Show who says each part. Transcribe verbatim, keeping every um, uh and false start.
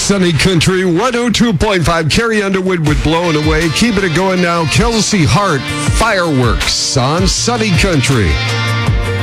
Speaker 1: Sunny Country one oh two point five. Carrie Underwood with Blowing Away. Keeping it going now. Kelsey Hart, Fireworks on Sunny Country.